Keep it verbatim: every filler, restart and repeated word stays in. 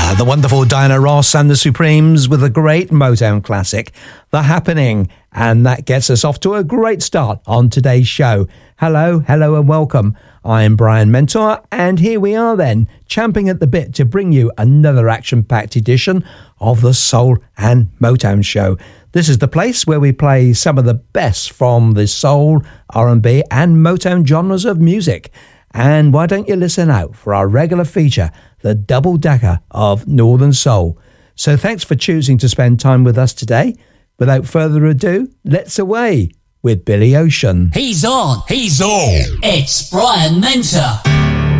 The wonderful Diana Ross and the Supremes with a great Motown classic, The Happening. And that gets us off to a great start on today's show. Hello, hello and welcome. I'm Brian Mentor, and here we are then, champing at the bit to bring you another action-packed edition of the Soul and Motown Show. This is the place where we play some of the best from the soul, R and B and Motown genres of music. And why don't you listen out for our regular feature, the double-decker of Northern Soul. So thanks for choosing to spend time with us today. Without further ado, let's away with Billy Ocean. He's on, he's on. It's Brian Mentor.